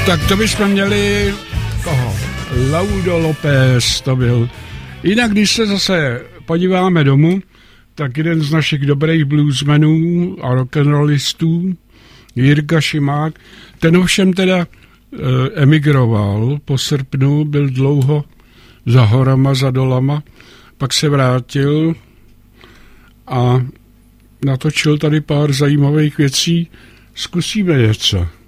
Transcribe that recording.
Tak to bychom měli koho? Laudo López to byl. Jinak, když se zase podíváme domů, tak jeden z našich dobrých bluesmenů a rock'n'rollistů, Jirka Šimák, ten ovšem teda emigroval po srpnu, byl dlouho za horama, za dolama, pak se vrátil a natočil tady pár zajímavých věcí. Zkusíme něco.